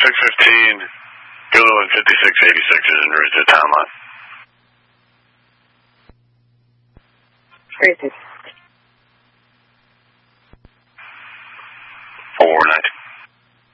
615, Gulu and 5686 is en route to town line. Where is it? 419.